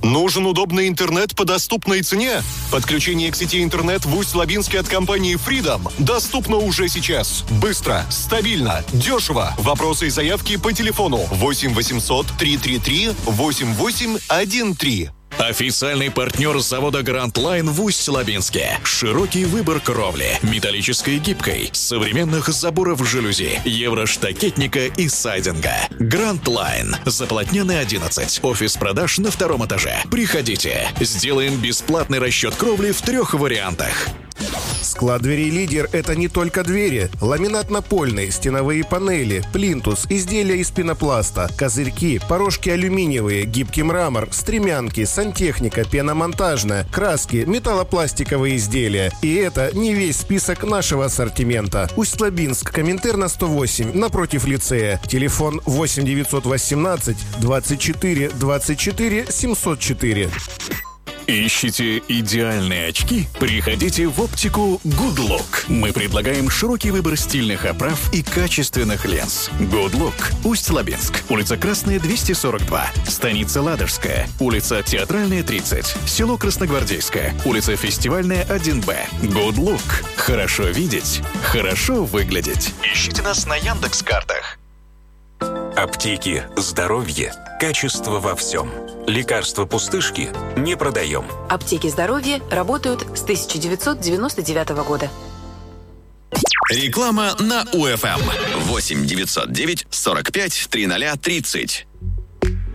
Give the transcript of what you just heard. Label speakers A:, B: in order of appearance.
A: Нужен удобный интернет по доступной цене? Подключение к сети интернет в Усть-Лабинске от компании Freedom доступно уже сейчас. Быстро, стабильно, дешево. Вопросы и заявки по телефону 8 800 333 8813.
B: Официальный партнер завода Grand Line в Усть-Лабинске. Широкий выбор кровли, металлической и гибкой, современных заборов жалюзи, евроштакетника и сайдинга. Grand Line. Заполотненный 11. Офис продаж на 2-м этаже. Приходите. Сделаем бесплатный расчет кровли в 3 вариантах.
C: Склад дверей «Лидер» — это не только двери. Ламинат напольный, стеновые панели, плинтус, изделия из пенопласта, козырьки, порожки алюминиевые, гибкий мрамор, стремянки, сантехника, пеномонтажная, краски, металлопластиковые изделия. И это не весь список нашего ассортимента. Усть-Лабинск, Коминтерна 108, напротив лицея. Телефон 8 918 24 24 704.
B: Ищите идеальные очки? Приходите в оптику Good Look. Мы предлагаем широкий выбор стильных оправ и качественных линз. Good Look. Усть-Лабинск. Улица Красная, 242. Станица Ладожская. Улица Театральная, 30. Село Красногвардейское. Улица Фестивальная, 1Б. Good Look. Хорошо видеть. Хорошо выглядеть. Ищите нас на Яндекс.Картах.
D: Аптеки, здоровье, качество во всем. Лекарства пустышки не продаем.
E: Аптеки здоровья работают с 1999 года.
F: Реклама на УФМ. 8 909 45 300 30.